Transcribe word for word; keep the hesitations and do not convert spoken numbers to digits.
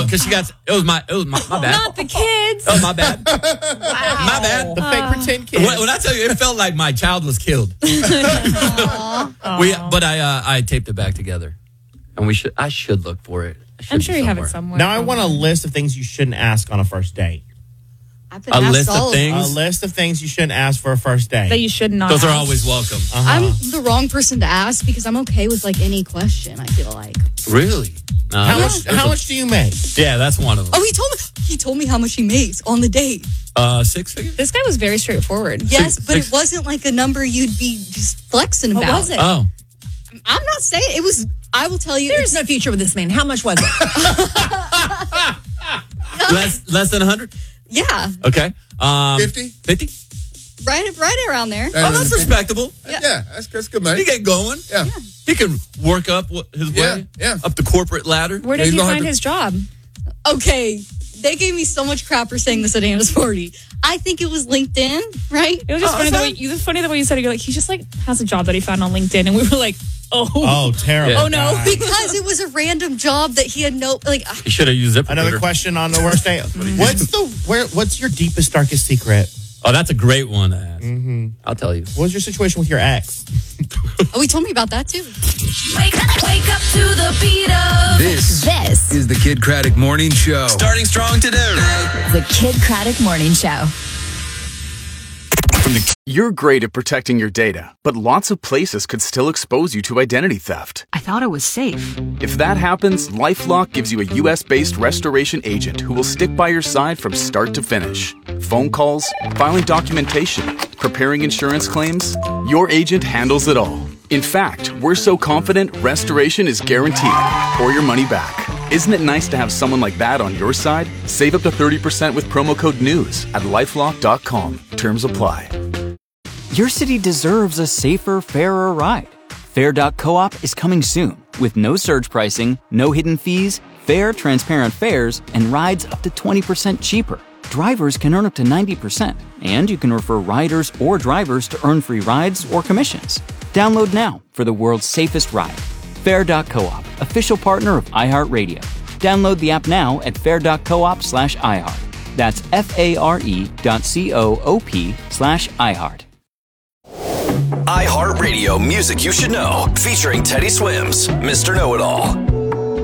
because she got, it was my, it was my, my bad. Not the kids. Oh, my bad. Wow. My bad. The fake pretend kid. When, when I tell you, it felt like my child was killed. we, but I, uh, I taped it back together, and we should. I should look for it. I'm sure you have it somewhere. Now I want a list of things you shouldn't ask on a first date. I've been A asked list all of things A list of things you shouldn't ask for a first date. that you should not. Those are ask. always welcome. Uh-huh. I'm the wrong person to ask because I'm okay with like any question. I feel like. Really? No, How there's- much? there's How a- much do you make? Yeah, that's one of them. Oh, he told me. He told me how much he makes on the date. Uh, six figures. This guy was very straightforward. Yes, Six- but six- it wasn't like a number you'd be just flexing What about. was it? Oh, I'm not saying it was. I will tell you. There's no future with this man. How much was it? less less than a hundred. Yeah, Okay. Um, fifty? Fifty. right, right around there. Oh, that's respectable. Yeah, yeah that's, that's good, man. He get going. Yeah. He can work up wh- his Yeah, way. yeah. Up the corporate ladder. Where Yeah, did he's he gonna find have to- his job? Okay, they gave me so much crap for saying this at Anna's party. I think it was LinkedIn, right? It was just Oh, funny the fine. way you. Funny the way you said it. You're like, he just like has a job that he found on LinkedIn, and we were like, oh, Oh, terrible. Yeah. oh no. guy. Because it was a random job that he had no like. He should have used ZipRecruiter. Another question on the worst date. What's the where? What's your deepest, darkest secret? Oh, that's a great one to ask. Mm-hmm. I'll tell you. What was your situation with your ex? Oh, he told me about that too. Wake up, wake up to the beat of This this. is the Kid Craddock Morning Show. Starting strong today. The Kid Craddock Morning Show. You're great at protecting your data, but lots of places could still expose you to identity theft. I thought it was safe. If that happens, LifeLock gives you a U S-based restoration agent who will stick by your side from start to finish. Phone calls, filing documentation, preparing insurance claims, your agent handles it all. In fact, we're so confident restoration is guaranteed or your money back. Isn't it nice to have someone like that on your side? Save up to thirty percent with promo code NEWS at lifelock dot com. Terms apply. Your city deserves a safer, fairer ride. Fair dot coop is coming soon with no surge pricing, no hidden fees, fair, transparent fares, and rides up to twenty percent cheaper. Drivers can earn up to ninety percent, and you can refer riders or drivers to earn free rides or commissions. Download now for the world's safest ride. Fair dot coop, official partner of iHeartRadio. Download the app now at fair dot coop slash iHeart. That's F-A-R-E dot C-O-O-P slash iHeart. iHeartRadio Music You Should Know, featuring Teddy Swims, Mister Know-It-All.